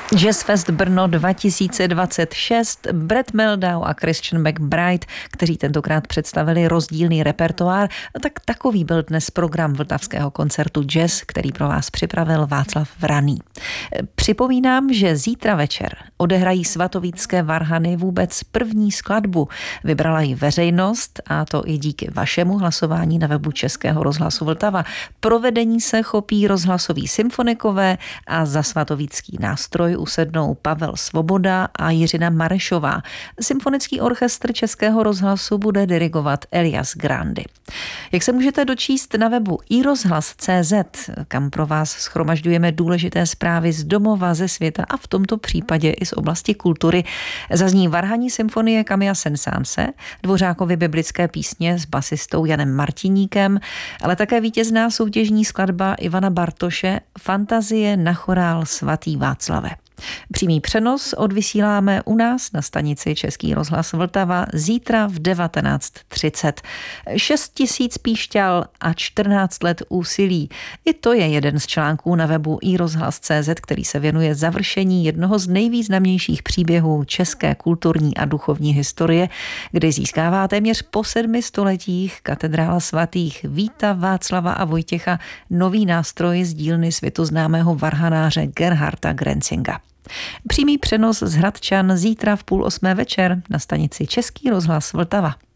Jazzfest Brno 2026, Brett Meldau a Christian McBride, kteří tentokrát představili rozdílný repertoár, tak takový byl dnes program vltavského koncertu Jazz, který pro vás připravil Václav Vraný. Připomínám, že zítra večer odehrají svatovícké varhany vůbec první skladbu. Vybrala ji veřejnost, a to i díky vašemu hlasování na webu Českého rozhlasu Vltava. Provedení se chopí rozhlasoví symfonikové a za svatovícký nástroj usednou Pavel Svoboda a Jiřina Marešová. Symfonický orchestr Českého rozhlasu bude dirigovat Elias Grandi. Jak se můžete dočíst na webu iRozhlas.cz, kam pro vás shromažďujeme důležité zprávy z domova, ze světa a v tomto případě i z oblasti kultury, zazní varhanní symfonie Camilla Saint-Saënse, Dvořákovy biblické písně s basistou Janem Martiníkem, ale také vítězná soutěžní skladba Ivana Bartoše Fantazie na chorál Svatý Václave. Přímý přenos odvysíláme u nás na stanici Český rozhlas Vltava zítra v 19:30. 6 000 píšťal a 14 let úsilí. I to je jeden z článků na webu iRozhlas.cz, který se věnuje završení jednoho z nejvýznamnějších příběhů české kulturní a duchovní historie, kdy získává téměř po 7 stoletích katedrála svatých Víta, Václava a Vojtěcha nový nástroj z dílny světoznámého varhanáře Gerharda Grenzinga. Přímý přenos z Hradčan zítra v 7:30 večer na stanici Český rozhlas Vltava.